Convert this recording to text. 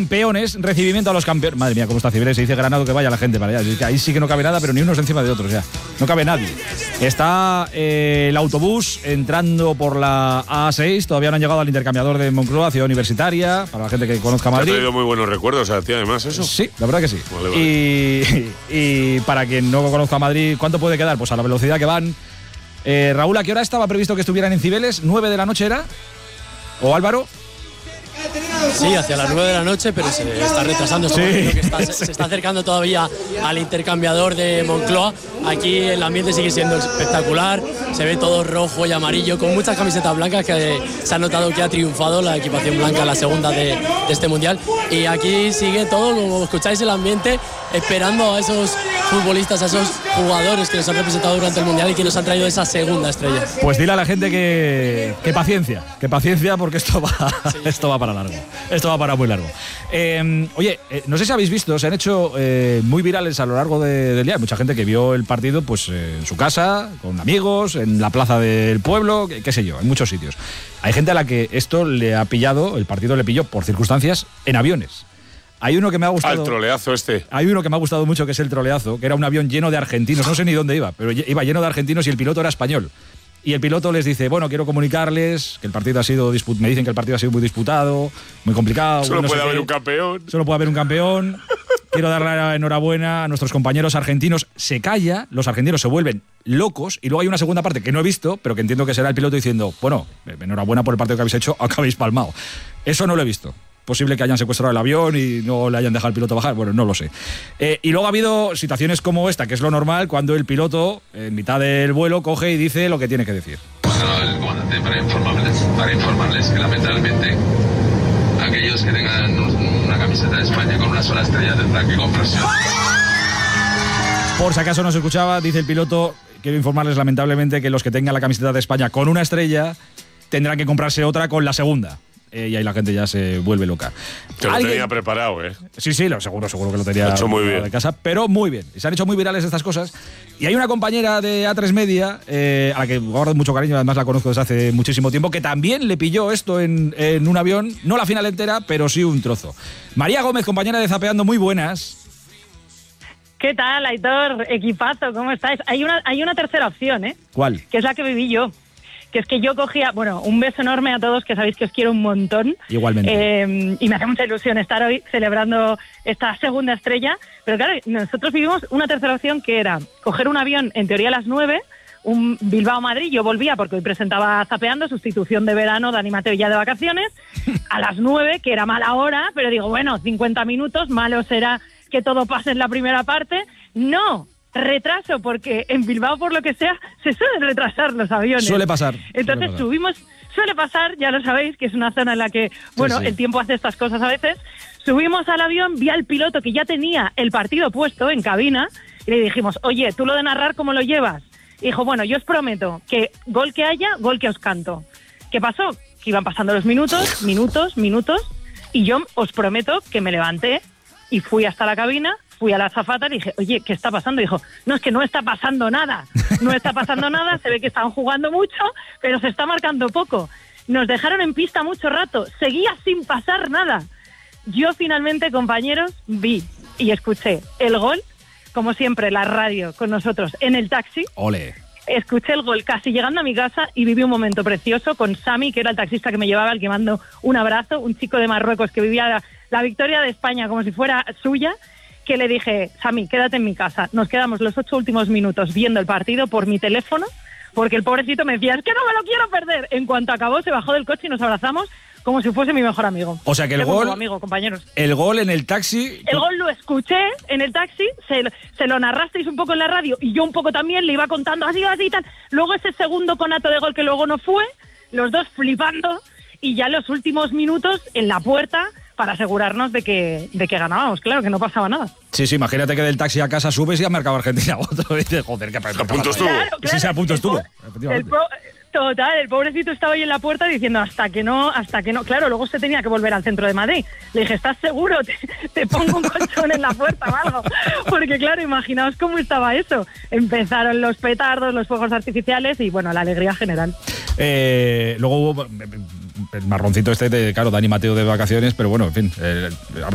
campeones, recibimiento a los campeones. Madre mía, cómo está Cibeles, se dice Granado que vaya la gente para allá. Ahí sí que no cabe nada, pero ni unos encima de otros, ya. No cabe nadie. Está el autobús entrando por la A6, todavía no han llegado al intercambiador de Moncloa, Ciudad Universitaria, para la gente que conozca Madrid. Te ha traído muy buenos recuerdos a ti, además, eso. Sí, la verdad que sí. Vale. Y para quien no conozca Madrid, ¿cuánto puede quedar? Pues a la velocidad que van. Raúl, ¿a qué hora estaba previsto que estuvieran en Cibeles? ¿9 de la noche era? ¿O Álvaro? Sí, hacia las 9 de la noche, pero se está retrasando. Sí. Se está acercando todavía al intercambiador de Moncloa. Aquí el ambiente sigue siendo espectacular. Se ve todo rojo y amarillo, con muchas camisetas blancas, que se ha notado que ha triunfado la equipación blanca en la segunda de este Mundial. Y aquí sigue todo, como escucháis, el ambiente, esperando a esos futbolistas, a esos jugadores que nos han representado durante el Mundial y que nos han traído esa segunda estrella. Pues dile a la gente que paciencia, porque esto va para largo. Esto va para muy largo. Oye, no sé si habéis visto, se han hecho muy virales a lo largo del día. Hay mucha gente que vio el partido pues en su casa, con amigos, en la plaza del pueblo, qué sé yo, en muchos sitios. Hay gente a la que esto le ha pillado, el partido le pilló por circunstancias, en aviones. Hay uno que me ha gustado. Al troleazo este. Hay uno que me ha gustado mucho, que es el troleazo, que era un avión lleno de argentinos. No sé ni dónde iba, pero iba lleno de argentinos y el piloto era español. Y el piloto les dice, bueno, quiero comunicarles que el partido ha sido me dicen que el partido ha sido muy disputado, muy complicado. Solo no puede sé haber qué. un campeón. Solo puede haber un campeón. Quiero darle la enhorabuena a nuestros compañeros argentinos. Se calla, los argentinos se vuelven locos y luego hay una segunda parte que no he visto, pero que entiendo que será el piloto diciendo, bueno, enhorabuena por el partido que habéis hecho, aunque habéis palmado. Eso no lo he visto. Posible que hayan secuestrado el avión y no le hayan dejado al piloto bajar, bueno, no lo sé. Y luego ha habido situaciones como esta, que es lo normal, cuando el piloto, en mitad del vuelo, coge y dice lo que tiene que decir. El comandante para informarles que lamentablemente aquellos que tengan una camiseta de España con una sola estrella tendrán que comprarse. Por si acaso no se escuchaba, dice el piloto, quiero informarles lamentablemente que los que tengan la camiseta de España con una estrella tendrán que comprarse otra con la segunda. Y ahí la gente ya se vuelve loca. Te lo tenía preparado, ¿eh? Sí, seguro que lo tenía hecho muy bien de casa, pero muy bien. Y se han hecho muy virales estas cosas. Y hay una compañera de A3 Media, a la que guardo mucho cariño, además la conozco desde hace muchísimo tiempo, que también le pilló esto en un avión, no la final entera, pero sí un trozo. María Gómez, compañera de Zapeando, muy buenas. ¿Qué tal, Aitor? Equipazo, ¿cómo estáis? Hay una tercera opción, ¿eh? ¿Cuál? Que es la que viví yo. Que es que yo cogía, bueno, un beso enorme a todos, que sabéis que os quiero un montón. Igualmente. Y me hace mucha ilusión estar hoy celebrando esta segunda estrella. Pero claro, nosotros vivimos una tercera opción, que era coger un avión, en teoría a las 9, un Bilbao-Madrid. Yo volvía porque hoy presentaba Zapeando, sustitución de verano, Dani Mateo ya de vacaciones, a las 9, que era mala hora, pero digo, bueno, 50 minutos, malo será que todo pase en la primera parte. No, retraso, porque en Bilbao, por lo que sea, se suelen retrasar los aviones. Suele pasar. Entonces suele pasar, ya lo sabéis, que es una zona en la que, bueno, sí. El tiempo hace estas cosas a veces. Subimos al avión, vi al piloto que ya tenía el partido puesto en cabina, y le dijimos, oye, ¿tú lo de narrar cómo lo llevas? Y dijo, bueno, yo os prometo que gol que haya, gol que os canto. ¿Qué pasó? Que iban pasando los minutos, y yo os prometo que me levanté y fui hasta la cabina, fui a la azafata y le dije, oye, ¿qué está pasando? Y dijo, no, es que no está pasando nada, se ve que estaban jugando mucho, pero se está marcando poco. Nos dejaron en pista mucho rato, seguía sin pasar nada. Yo finalmente, compañeros, vi y escuché el gol, como siempre, la radio con nosotros en el taxi. ¡Ole! Escuché el gol casi llegando a mi casa y viví un momento precioso con Sami, que era el taxista que me llevaba, al que mando un abrazo, un chico de Marruecos que vivía la victoria de España como si fuera suya, que le dije, Sami, quédate en mi casa. Nos quedamos los 8 últimos minutos viendo el partido por mi teléfono, porque el pobrecito me decía, es que no me lo quiero perder. En cuanto acabó, se bajó del coche y nos abrazamos como si fuese mi mejor amigo. O sea que el gol, amigo, compañeros. El gol en el taxi. El gol lo escuché en el taxi, se lo narrasteis un poco en la radio y yo un poco también, le iba contando así y tal. Luego ese segundo conato de gol que luego no fue, los dos flipando, y ya los últimos minutos en la puerta para asegurarnos de que ganábamos, claro, que no pasaba nada. Sí, imagínate que del taxi a casa subes y ha marcado Argentina otro. Y dices, joder, que a punto estuvo. Claro, sí, a punto estuvo. Total, el pobrecito estaba ahí en la puerta diciendo hasta que no. Claro, luego se tenía que volver al centro de Madrid. Le dije, ¿estás seguro? Te pongo un colchón en la puerta o algo. Porque claro, imaginaos cómo estaba eso. Empezaron los petardos, los fuegos artificiales y bueno, la alegría general. Luego hubo el marroncito claro, Dani Mateo de vacaciones, pero bueno, en fin.